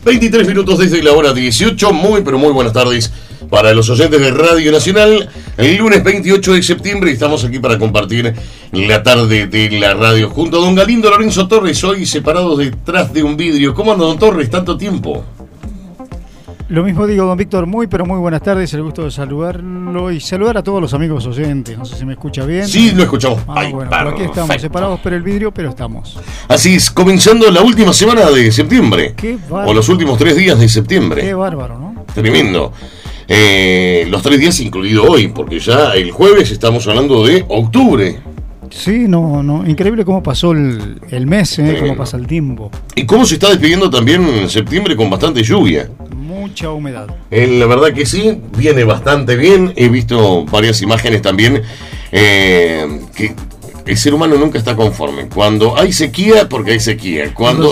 23 minutos desde la hora 18, muy pero muy buenas tardes para los oyentes de Radio Nacional. El lunes 28 de septiembre estamos aquí para compartir la tarde de la radio junto a don Galindo Lorenzo Torres, hoy separados detrás de un vidrio. ¿Cómo anda, don Torres, tanto tiempo? Lo mismo digo, don Víctor, muy pero muy buenas tardes, el gusto de saludarlo y saludar a todos los amigos oyentes. No sé si me escucha bien. Sí, lo escuchamos. Bueno, por aquí estamos, separados por el vidrio, pero estamos. Así es, comenzando la última semana de septiembre. Qué bárbaro. O los últimos 3 días de septiembre. Qué bárbaro, ¿no? Tremendo. Los 3 días incluido hoy, porque ya el jueves estamos hablando de octubre. Sí, no, increíble cómo pasó el mes, cómo pasa el tiempo. Y cómo se está despidiendo también en septiembre con bastante lluvia. Mucha humedad. La verdad que sí, viene bastante bien. He visto varias imágenes también que el ser humano nunca está conforme. Cuando hay sequía, porque hay sequía. Cuando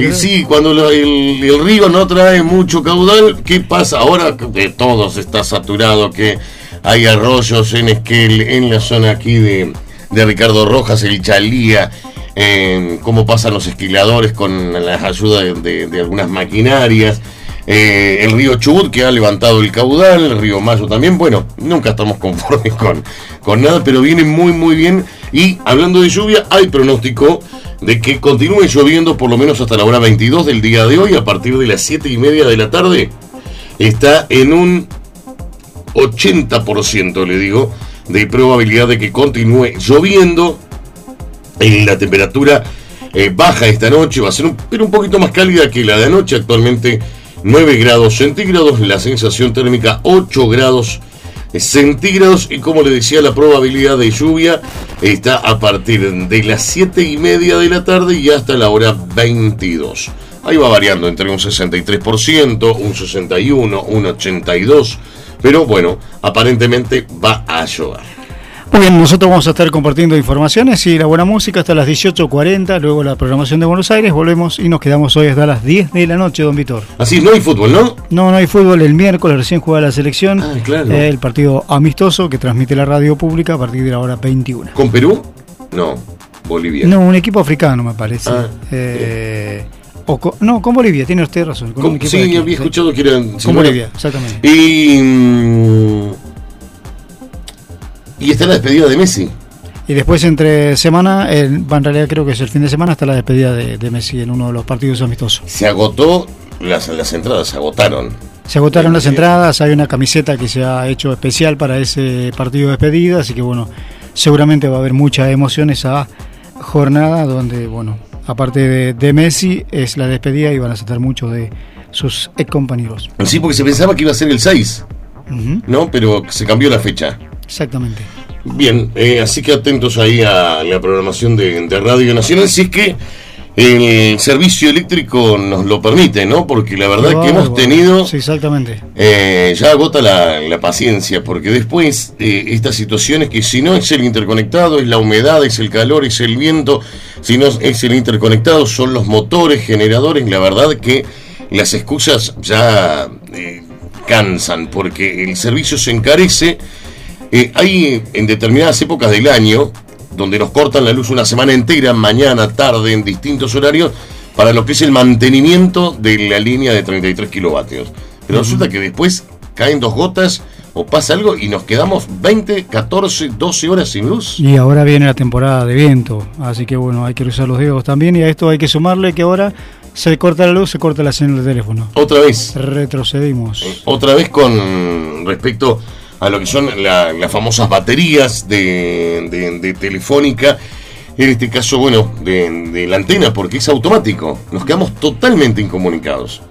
el río no trae mucho caudal, ¿qué pasa? Ahora que todo se está saturado, que hay arroyos en Esquel, en la zona aquí de Ricardo Rojas, el Chalía, cómo pasan los esquiladores con la ayuda de algunas maquinarias. El río Chubut, que ha levantado el caudal, el río Mayo también. Bueno, nunca estamos conformes con nada, pero viene muy muy bien. Y hablando de lluvia, hay pronóstico de que continúe lloviendo por lo menos hasta la hora 22 del día de hoy. A partir de las 7:30 de la tarde está en un 80%, le digo, de probabilidad de que continúe lloviendo. La temperatura baja esta noche, va a ser un poquito más cálida que la de anoche. Actualmente 9 grados centígrados, la sensación térmica 8 grados centígrados, y como le decía, la probabilidad de lluvia está a partir de las 7:30 de la tarde y hasta la hora 22. Ahí va variando entre un 63%, un 61%, un 82%, pero bueno, aparentemente va a llover. Muy bien, nosotros vamos a estar compartiendo informaciones y la buena música hasta las 18:40, luego la programación de Buenos Aires, volvemos y nos quedamos hoy hasta las 10 de la noche, don Víctor. Así, no hay fútbol, ¿no? No hay fútbol, el miércoles recién juega la selección, claro. El partido amistoso que transmite la radio pública a partir de la hora 21. ¿Con Perú? No, Bolivia. No, un equipo africano me parece. Con Bolivia, tiene usted razón. Sí, había escuchado que eran... Con Bolivia, exactamente. Y está la despedida de Messi. Y después entre semana, en realidad creo que es el fin de semana, está la despedida de Messi en uno de los partidos amistosos. Se agotó, las entradas se agotaron. Se agotaron las entradas, hay una camiseta que se ha hecho especial para ese partido de despedida, así que bueno, seguramente va a haber mucha emoción esa jornada donde, bueno, aparte de Messi, es la despedida y van a estar muchos de sus ex compañeros. Sí, porque se pensaba que iba a ser el 6, ¿no? Pero se cambió la fecha. Exactamente. Bien, así que atentos ahí a la programación de Radio Nacional, si es que el servicio eléctrico nos lo permite, ¿no? Porque la verdad que hemos tenido... Sí, exactamente. Ya agota la paciencia, porque después estas situaciones que si no es el interconectado, es la humedad, es el calor, es el viento, si no es el interconectado, son los motores, generadores, la verdad que las excusas ya cansan, porque el servicio se encarece. Hay en determinadas épocas del año donde nos cortan la luz una semana entera, mañana, tarde, en distintos horarios, para lo que es el mantenimiento de la línea de 33 kilovatios. Pero resulta que después caen 2 gotas o pasa algo y nos quedamos 20, 14, 12 horas sin luz. Y ahora viene la temporada de viento, así que bueno, hay que cruzar los dedos también, y a esto hay que sumarle que ahora se corta la luz, se corta la señal de teléfono. Otra vez. Retrocedimos. Otra vez con respecto a lo que son las famosas baterías de Telefónica, en este caso, bueno, de la antena, porque es automático, nos quedamos totalmente incomunicados.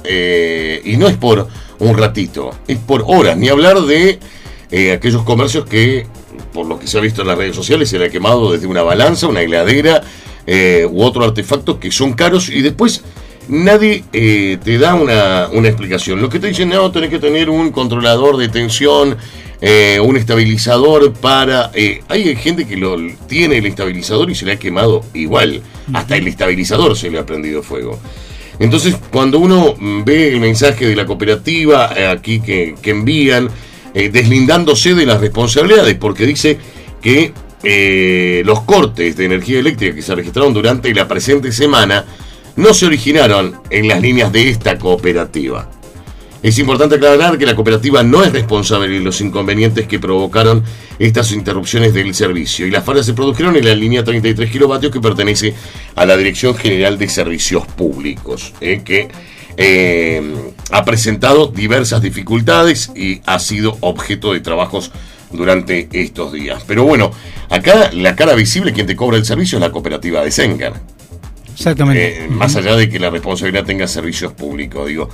Y no es por un ratito, es por horas, ni hablar de aquellos comercios que, por lo que se ha visto en las redes sociales, se le ha quemado desde una balanza, una heladera u otro artefacto que son caros, y después nadie te da una explicación. Lo que te dicen, no, tenés que tener un controlador de tensión, un estabilizador para... hay gente que tiene el estabilizador y se le ha quemado igual. Hasta el estabilizador se le ha prendido fuego. Entonces, cuando uno ve el mensaje de la cooperativa aquí que envían, deslindándose de las responsabilidades, porque dice que los cortes de energía eléctrica que se registraron durante la presente semana no se originaron en las líneas de esta cooperativa. Es importante aclarar que la cooperativa no es responsable de los inconvenientes que provocaron estas interrupciones del servicio, y las fallas se produjeron en la línea 33 kilovatios que pertenece a la Dirección General de Servicios Públicos, que ha presentado diversas dificultades y ha sido objeto de trabajos durante estos días. Pero bueno, acá la cara visible, quien te cobra el servicio, es la cooperativa de Sengar. Exactamente. Más allá de que la responsabilidad tenga servicios públicos, digo.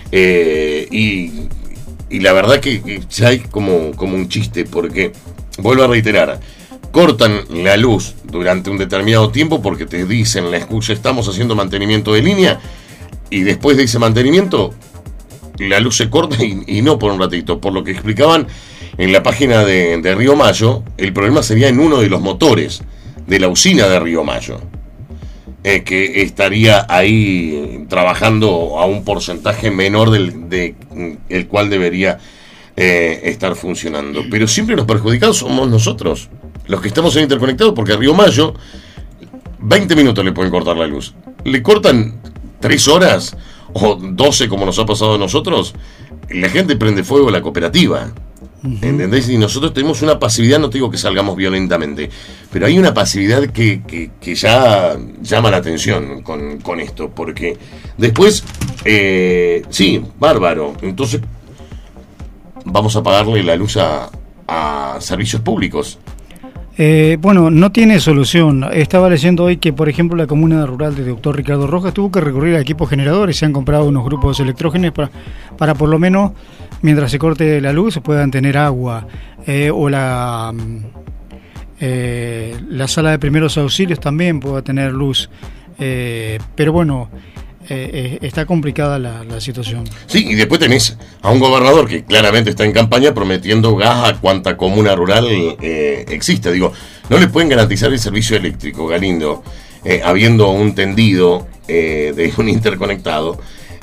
Y la verdad que ya hay como un chiste, porque, vuelvo a reiterar, cortan la luz durante un determinado tiempo porque te dicen la excusa, estamos haciendo mantenimiento de línea, y después de ese mantenimiento la luz se corta y no por un ratito. Por lo que explicaban en la página de Río Mayo, el problema sería en uno de los motores de la usina de Río Mayo, que estaría ahí trabajando a un porcentaje menor del cual debería estar funcionando. Pero siempre los perjudicados somos nosotros, los que estamos en interconectados, porque a Río Mayo 20 minutos le pueden cortar la luz. Le cortan 3 horas o 12 como nos ha pasado a nosotros, la gente prende fuego a la cooperativa. ¿Entendés? Y nosotros tenemos una pasividad, no te digo que salgamos violentamente, pero hay una pasividad que ya llama la atención con esto, porque después, sí, bárbaro, entonces vamos a pagarle la luz a servicios públicos. Bueno, no tiene solución. Estaba leyendo hoy que, por ejemplo, la comuna rural de Dr. Ricardo Rojas tuvo que recurrir a equipos generadores. Se han comprado unos grupos electrógenos para por lo menos, mientras se corte la luz, puedan tener agua. O la sala de primeros auxilios también pueda tener luz. Pero bueno, está complicada la situación. Sí, y después tenés a un gobernador que claramente está en campaña prometiendo gas a cuanta comuna rural existe. Digo, no le pueden garantizar el servicio eléctrico, Galindo, habiendo un tendido de un interconectado.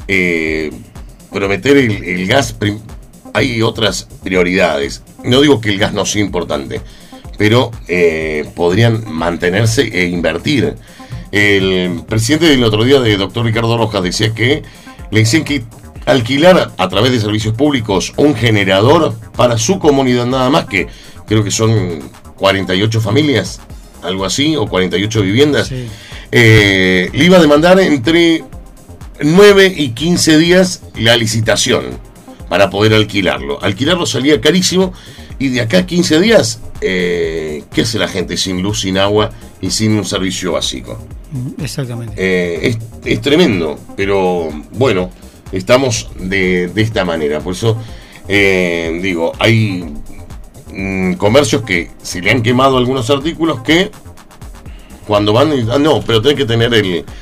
Prometer el gas, hay otras prioridades. No digo que el gas no sea importante, pero podrían mantenerse e invertir. El presidente del otro día de Dr. Ricardo Rojas decía que le decían que alquilar a través de servicios públicos un generador para su comunidad nada más, que creo que son 48 familias, algo así, o 48 viviendas, sí. Le iba a demandar entre 9 y 15 días la licitación para poder alquilarlo. Alquilarlo salía carísimo, y de acá a 15 días, ¿qué hace la gente sin luz, sin agua y sin un servicio básico? Exactamente. Es tremendo, pero bueno, estamos de esta manera. Por eso digo, hay comercios que se le han quemado algunos artículos que cuando van, no, pero tenés que tener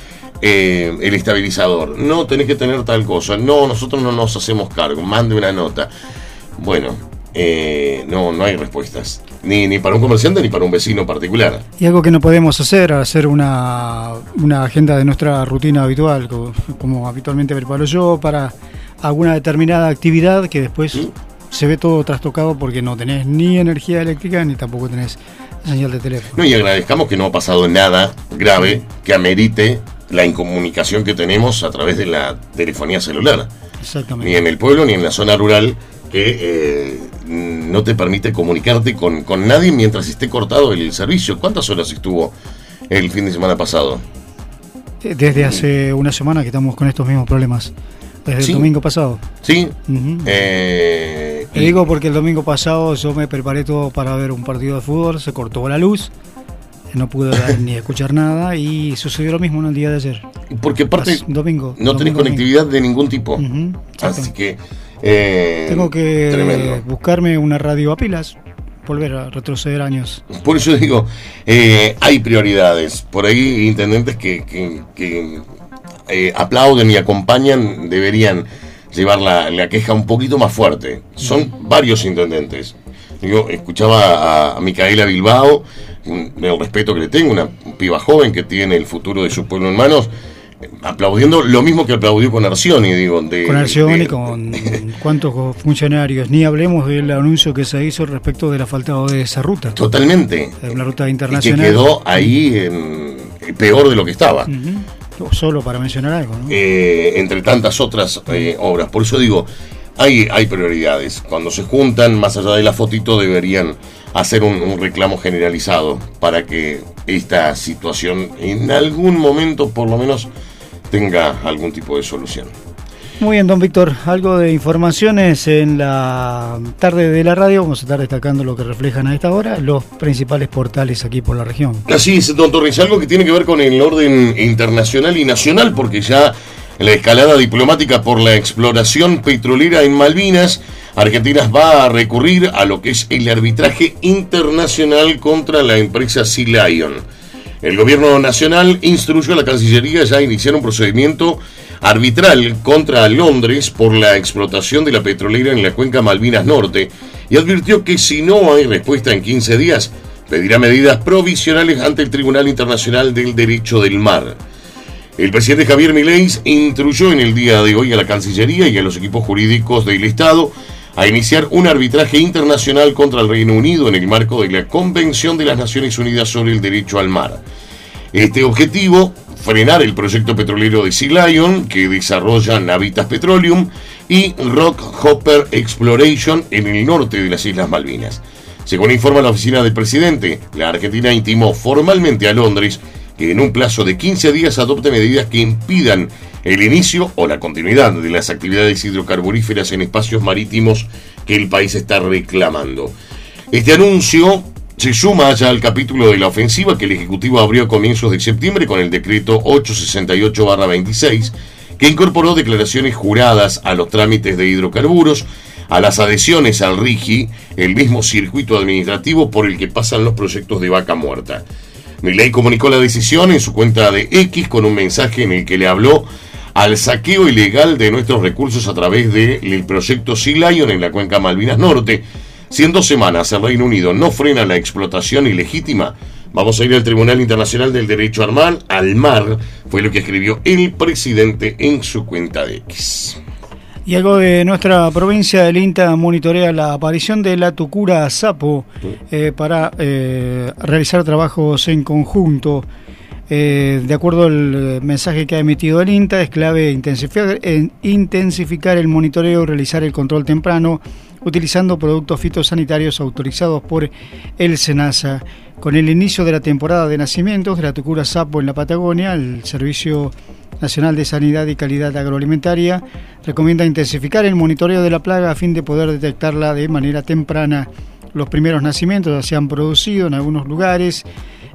el estabilizador, no tenés que tener tal cosa, no, nosotros no nos hacemos cargo, mande una nota. Bueno, no hay respuestas, ni para un comerciante ni para un vecino particular. Y algo que no podemos hacer una agenda de nuestra rutina habitual, como habitualmente preparo yo para alguna determinada actividad, que después se ve todo trastocado porque no tenés ni energía eléctrica ni tampoco tenés señal de teléfono. No, y agradezcamos que no ha pasado nada grave que amerite la incomunicación que tenemos a través de la telefonía celular. Exactamente. Ni en el pueblo ni en la zona rural, que no te permite comunicarte con nadie mientras esté cortado el servicio. ¿Cuántas horas estuvo el fin de semana pasado? Desde hace una semana que estamos con estos mismos problemas. Desde el domingo pasado. Sí. Te digo porque el domingo pasado yo me preparé todo para ver un partido de fútbol, se cortó la luz, no pude ver ni escuchar nada, y sucedió lo mismo en el día de ayer. Porque aparte domingo tenés conectividad de ningún tipo. Así que tengo que tremendo. Buscarme una radio a pilas, volver a retroceder años. Por eso digo, hay prioridades. Por ahí intendentes que aplauden y acompañan deberían llevar la queja un poquito más fuerte. Son varios intendentes. Yo escuchaba a Micaela Bilbao, el respeto que le tengo, una piba joven que tiene el futuro de su pueblo en manos, aplaudiendo lo mismo que aplaudió con Arcioni, con Arcioni, con cuántos funcionarios, ni hablemos del anuncio que se hizo respecto del asfaltado de esa ruta. Totalmente. Es una ruta internacional. Y que quedó ahí peor de lo que estaba. solo para mencionar algo, ¿no? Entre tantas otras obras. Por eso digo, hay prioridades. Cuando se juntan, más allá de la fotito, deberían hacer un reclamo generalizado para que esta situación en algún momento por lo menos tenga algún tipo de solución. Muy bien, don Víctor, algo de informaciones en la tarde de la radio. Vamos a estar destacando lo que reflejan a esta hora los principales portales aquí por la región. Así es, don Torres, algo que tiene que ver con el orden internacional y nacional, porque ya la escalada diplomática por la exploración petrolera en Malvinas, Argentina va a recurrir a lo que es el arbitraje internacional contra la empresa Sea Lion. El gobierno nacional instruyó a la Cancillería ya a iniciar un procedimiento arbitral contra Londres por la explotación de la petrolera en la cuenca Malvinas Norte y advirtió que si no hay respuesta en 15 días, pedirá medidas provisionales ante el Tribunal Internacional del Derecho del Mar. El presidente Javier Milei instruyó en el día de hoy a la Cancillería y a los equipos jurídicos del Estado a iniciar un arbitraje internacional contra el Reino Unido en el marco de la Convención de las Naciones Unidas sobre el Derecho al Mar. Este objetivo, frenar el proyecto petrolero de Sea Lion, que desarrolla Navitas Petroleum, y Rock Hopper Exploration en el norte de las Islas Malvinas. Según informa la oficina del presidente, la Argentina intimó formalmente a Londres que en un plazo de 15 días adopte medidas que impidan el inicio o la continuidad de las actividades hidrocarburíferas en espacios marítimos que el país está reclamando. Este anuncio se suma ya al capítulo de la ofensiva que el Ejecutivo abrió a comienzos de septiembre con el decreto 868/26, que incorporó declaraciones juradas a los trámites de hidrocarburos, a las adhesiones al RIGI, el mismo circuito administrativo por el que pasan los proyectos de Vaca Muerta. Milei comunicó la decisión en su cuenta de X con un mensaje en el que le habló al saqueo ilegal de nuestros recursos a través del proyecto Sea Lion en la cuenca Malvinas Norte. Si en 2 semanas el Reino Unido no frena la explotación ilegítima, vamos a ir al Tribunal Internacional del Derecho al Mar, fue lo que escribió el presidente en su cuenta de X. Y algo de nuestra provincia, el INTA monitorea la aparición de la tucura sapo para realizar trabajos en conjunto. De acuerdo al mensaje que ha emitido el INTA, es clave intensificar el monitoreo y realizar el control temprano utilizando productos fitosanitarios autorizados por el SENASA. Con el inicio de la temporada de nacimientos de la tucura sapo en la Patagonia, el Servicio Nacional de Sanidad y Calidad Agroalimentaria recomienda intensificar el monitoreo de la plaga a fin de poder detectarla de manera temprana. Los primeros nacimientos ya se han producido en algunos lugares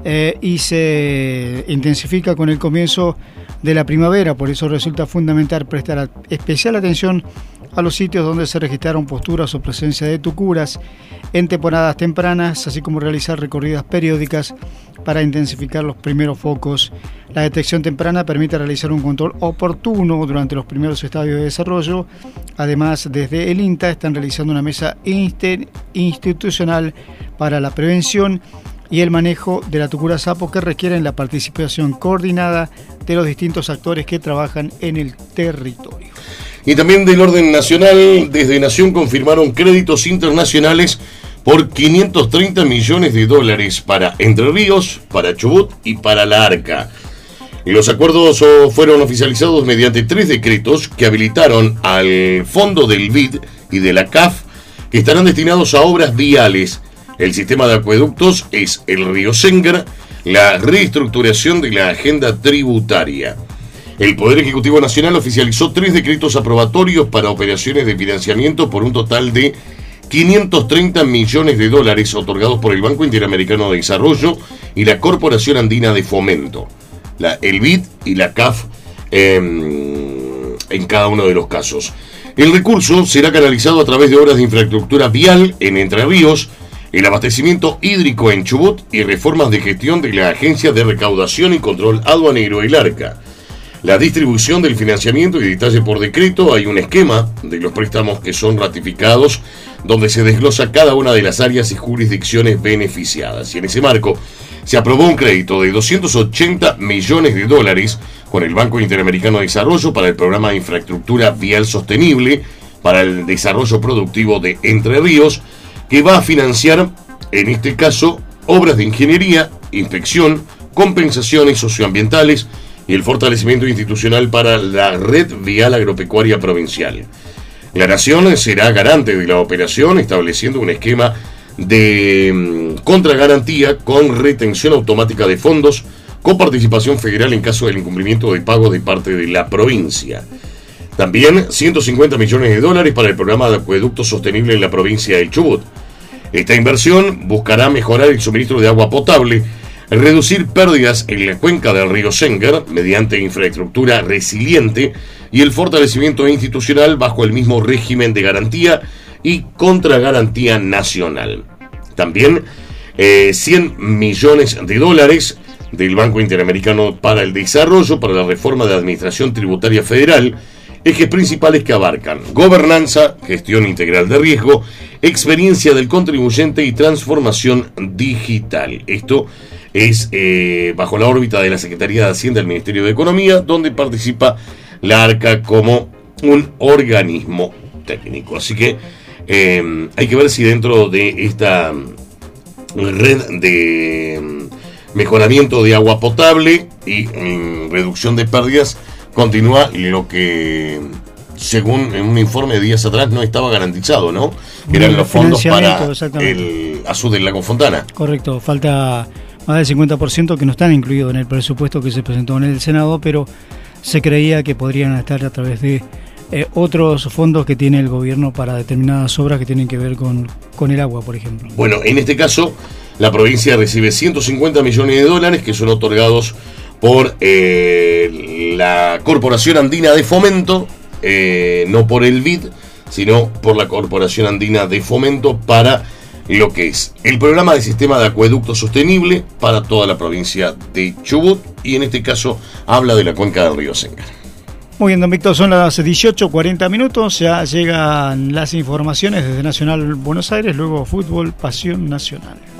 y se intensifica con el comienzo de la primavera. Por eso resulta fundamental prestar especial atención a los sitios donde se registraron posturas o presencia de tucuras en temporadas tempranas, así como realizar recorridas periódicas para intensificar los primeros focos. La detección temprana permite realizar un control oportuno durante los primeros estadios de desarrollo. Además, desde el INTA están realizando una mesa institucional para la prevención y el manejo de la tucura sapo que requieren la participación coordinada de los distintos actores que trabajan en el territorio. Y también del orden nacional, desde Nación confirmaron créditos internacionales por $530 millones para Entre Ríos, para Chubut y para La Arca. Los acuerdos fueron oficializados mediante 3 decretos que habilitaron al fondo del BID y de la CAF, que estarán destinados a obras viales. El sistema de acueductos es el río Sengar, la reestructuración de la agenda tributaria. El Poder Ejecutivo Nacional oficializó 3 decretos aprobatorios para operaciones de financiamiento por un total de $530 millones otorgados por el Banco Interamericano de Desarrollo y la Corporación Andina de Fomento, el BID y la CAF en cada uno de los casos. El recurso será canalizado a través de obras de infraestructura vial en Entre Ríos, el abastecimiento hídrico en Chubut y reformas de gestión de la Agencia de Recaudación y Control Aduanero, el ARCA. La distribución del financiamiento y detalle por decreto, hay un esquema de los préstamos que son ratificados, donde se desglosa cada una de las áreas y jurisdicciones beneficiadas. Y en ese marco se aprobó un crédito de $280 millones con el Banco Interamericano de Desarrollo para el programa de infraestructura vial sostenible para el desarrollo productivo de Entre Ríos, que va a financiar, en este caso, obras de ingeniería, inspección, compensaciones socioambientales, y el fortalecimiento institucional para la red vial agropecuaria provincial. La Nación será garante de la operación, estableciendo un esquema de contragarantía con retención automática de fondos, con participación federal en caso del incumplimiento de pago de parte de la provincia. También 150 millones de dólares para el programa de acueducto sostenible en la provincia del Chubut. Esta inversión buscará mejorar el suministro de agua potable, reducir pérdidas en la cuenca del río Sengar mediante infraestructura resiliente y el fortalecimiento institucional bajo el mismo régimen de garantía y contragarantía nacional. También 100 millones de dólares del Banco Interamericano para el Desarrollo para la reforma de Administración Tributaria Federal, ejes principales que abarcan gobernanza, gestión integral de riesgo, experiencia del contribuyente y transformación digital. Esto es bajo la órbita de la Secretaría de Hacienda del Ministerio de Economía, donde participa la ARCA como un organismo técnico. Así que hay que ver si dentro de esta red de mejoramiento de agua potable y reducción de pérdidas continúa lo que, según en un informe de días atrás, no estaba garantizado, ¿no? Que eran los fondos para el ASUD del Lago Fontana. Correcto, falta más del 50% que no están incluidos en el presupuesto que se presentó en el Senado, pero se creía que podrían estar a través de otros fondos que tiene el gobierno para determinadas obras que tienen que ver con el agua, por ejemplo. Bueno, en este caso, la provincia recibe 150 millones de dólares que son otorgados por la Corporación Andina de Fomento, no por el BID, sino por la Corporación Andina de Fomento para lo que es el programa de sistema de acueducto sostenible para toda la provincia de Chubut, y en este caso habla de la cuenca del río Sengar. Muy bien, don Víctor, son las 18:40, ya llegan las informaciones desde Nacional Buenos Aires, luego Fútbol Pasión Nacional.